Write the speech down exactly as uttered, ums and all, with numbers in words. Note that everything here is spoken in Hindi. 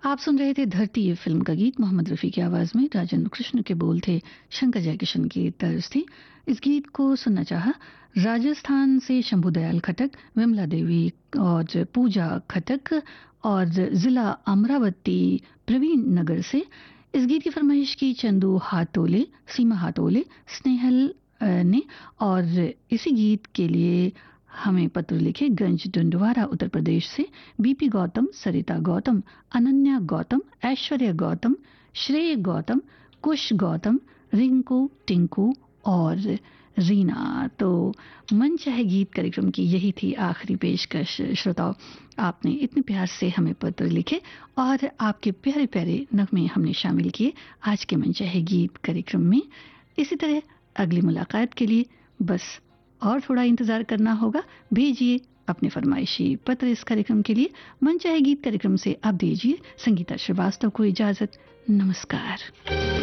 आप सुन रहे थे धरती ये फिल्म का गीत मोहम्मद रफ़ी की आवाज़ में। राजेंद्र कृष्ण के बोल थे, शंकर जयकिशन की तर्ज थी। इस गीत को सुनना चाहा राजस्थान से शंभू दयाल खटक, विमला देवी और पूजा खटक और ज़िला अमरावती प्रवीण नगर से। इस गीत की फरमाइश की चंदू हातोले, सीमा हातोले, स्नेहल अ, ने। और इसी गीत के लिए हमें पत्र लिखे गंज डंडवारा उत्तर प्रदेश से बीपी गौतम, सरिता गौतम, अनन्या गौतम, ऐश्वर्या गौतम, श्रेय गौतम, कुश गौतम, रिंकू, टिंकू और रीना। तो मन चाहे गीत कार्यक्रम की यही थी आखिरी पेशकश। श्रोताओं, आपने इतने प्यार से हमें पत्र लिखे और आपके प्यारे प्यारे नगमे हमने शामिल किए आज के मन चाहे गीत कार्यक्रम में। इसी तरह अगली मुलाकात के लिए बस और थोड़ा इंतजार करना होगा। भेजिए अपने फरमाइशी पत्र इस कार्यक्रम के लिए। मन चाहे गीत कार्यक्रम से आप दीजिए संगीता श्रीवास्तव को इजाजत। नमस्कार।